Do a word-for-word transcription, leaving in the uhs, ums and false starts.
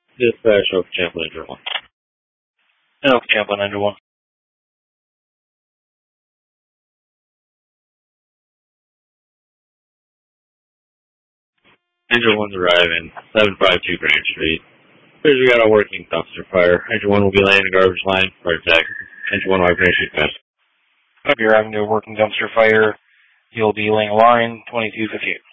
Dispatch of Champlain Engine one. No, Champlain Engine one. Engine one's arriving, seven five two Grand Street. Here's we got a working dumpster fire. Engine one will be laying in the garbage line for attack. Engine one, Grand Street fast. If you're having a working dumpster fire, you'll be laying a line twenty-two fifty-eight.